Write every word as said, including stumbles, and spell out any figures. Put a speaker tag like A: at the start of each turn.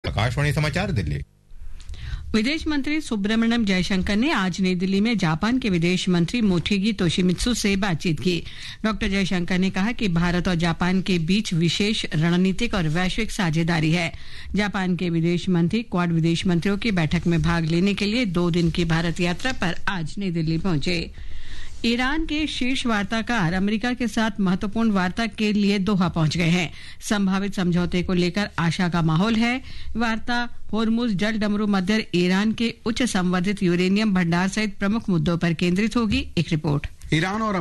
A: आकाशवाणी समाचार दिल्ली।
B: विदेश मंत्री सुब्रमण्यम जयशंकर ने आज नई दिल्ली में जापान के विदेश मंत्री मोटेगी तोशिमित्सु से बातचीत की। डॉक्टर जयशंकर ने कहा कि भारत और जापान के बीच विशेष रणनीतिक और वैश्विक साझेदारी है। जापान के विदेश मंत्री क्वाड विदेश मंत्रियों की बैठक में भाग लेने के लिए दो दिन की भारत यात्रा पर आज नई दिल्ली पहुंचे। ईरान के शीर्ष वार्ताकार अमेरिका के साथ महत्वपूर्ण वार्ता के लिए दोहा पहुंच गए हैं। संभावित समझौते को लेकर आशा का माहौल है। वार्ता होर्मुज जल डमरू मध्य ईरान के उच्च संवर्धित यूरेनियम भंडार सहित प्रमुख मुद्दों पर केंद्रित होगी। एक रिपोर्ट।
C: ईरान और